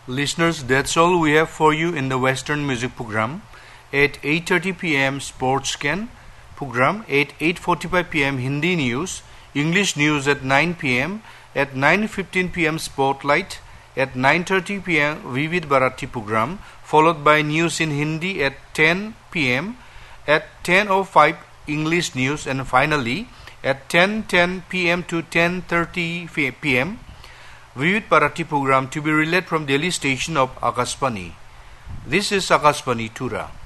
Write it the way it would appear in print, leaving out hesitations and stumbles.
Listeners, that's all we have for you in the Western Music Program. At 8:30 p.m. Sports Scan program, at 8:45 p.m. Hindi News, English News at 9 p.m., at 9:15 p.m. Spotlight, at 9:30 p.m. Vivid Bharati program, followed by news in Hindi at 10 p.m., at 10:05 English News, and finally at 10:10 p.m. to 10:30 p.m. Vivid Bharati program to be relayed from Delhi station of Akashvani. This is Akashvani Tura.